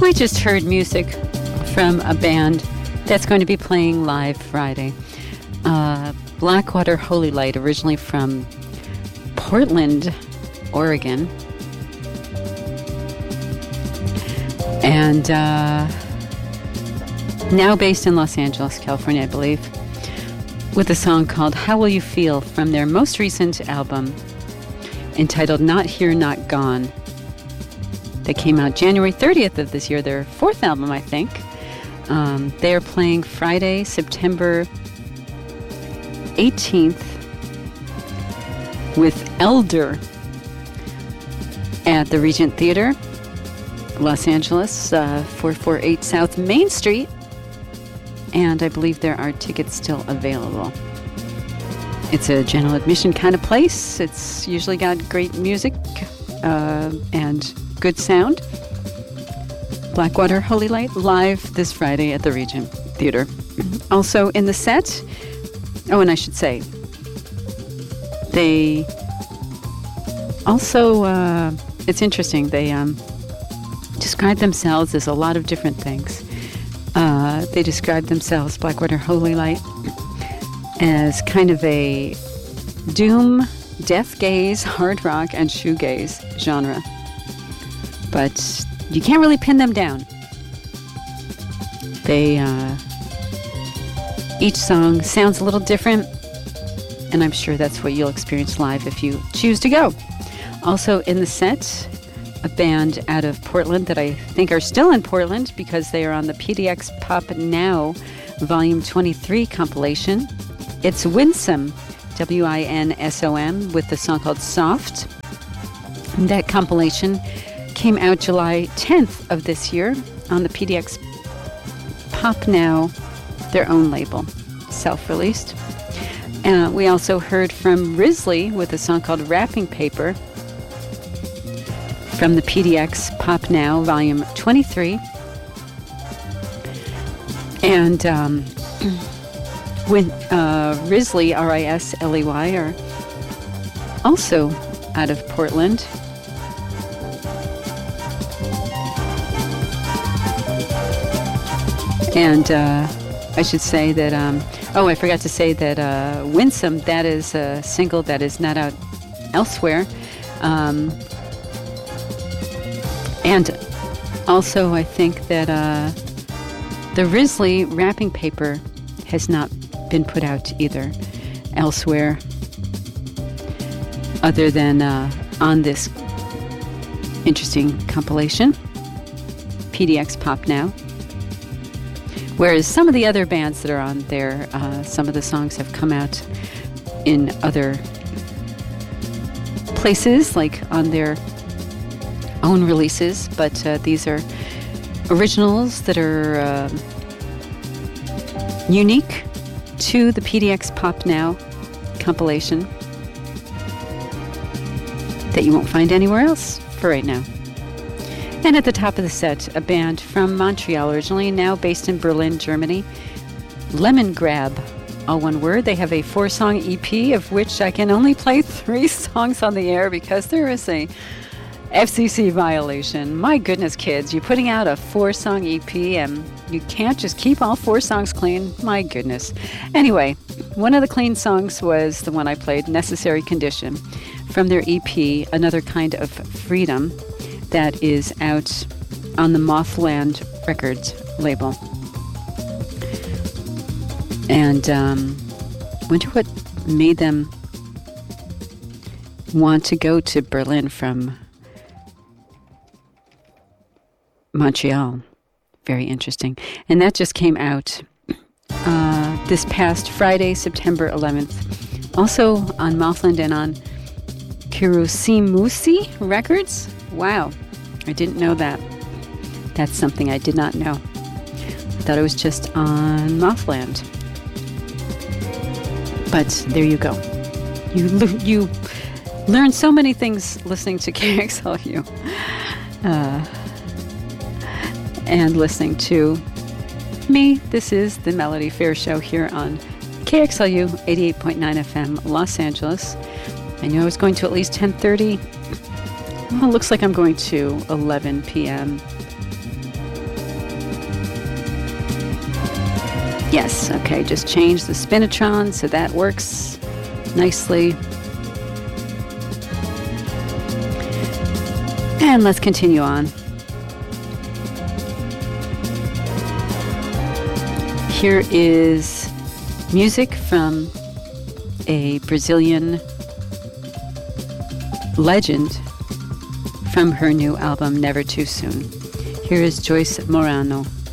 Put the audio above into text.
We just heard music from a band that's going to be playing live Friday. Blackwater Holy Light, originally from Portland, Oregon. And now based in Los Angeles, California, I believe, with a song called How Will You Feel from their most recent album entitled Not Here, Not Gone. That came out January 30th of this year, their fourth album, I think. They are playing Friday, September 18th with Elder at the Regent Theater, Los Angeles, 448 South Main Street. And I believe there are tickets still available. It's a general admission kind of place. It's usually got great music and good sound. Blackwater Holy Light live this Friday at the Regent Theater. Also in the set, and I should say, they also, it's interesting, they describe themselves as a lot of different things. They describe themselves, Blackwater Holy Light, as kind of a doom, death gaze, hard rock, and shoegaze genre. But you can't really pin them down. They, each song sounds a little different, and I'm sure that's what you'll experience live if you choose to go. Also in the set, a band out of Portland that I think are still in Portland because they are on the PDX Pop Now Volume 23 compilation. It's Winsom, W-I-N-S-O-M, with the song called Soft. And that compilation came out July 10th of this year on the PDX Pop Now, their own label, self-released. We also heard from Risley with a song called Wrapping Paper from the PDX Pop Now, Volume 23. And when Risley, R-I-S-L-E-Y, are also out of Portland. And I should say that, I forgot to say that Winsome, that is a single that is not out elsewhere. And also, I think that the Risley Wrapping Paper has not been put out either elsewhere other than on this interesting compilation, PDX Pop Now. Whereas some of the other bands that are on there, some of the songs have come out in other places, like on their own releases, but these are originals that are unique to the PDX Pop Now compilation that you won't find anywhere else for right now. And at the top of the set, a band from Montreal originally, now based in Berlin, Germany, Lemon Grab, all one word. They have a 4-song EP, of which I can only play 3 songs on the air because there is a FCC violation. My goodness, kids, you're putting out a 4-song EP and you can't just keep all 4 songs clean. My goodness. Anyway, one of the clean songs was the one I played, Necessary Condition, from their EP, Another Kind of Freedom, that is out on the Mothland Records label. And wonder what made them want to go to Berlin from Montreal. Very interesting. And that just came out this past Friday, September 11th. Also on Mothland and on Kirusimusi Records. Wow, I didn't know that. That's something I did not know. I thought it was just on Mothland. But there you go. You learn so many things listening to KXLU. And listening to me. This is the Melody Fair Show here on KXLU 88.9 FM, Los Angeles. I knew I was going to at least 10:30. Well, it looks like I'm going to 11 p.m. Yes, okay, just change the Spinitron so that works nicely. And let's continue on. Here is music from a Brazilian legend from her new album, Never Too Soon. Here is Joyce Morano.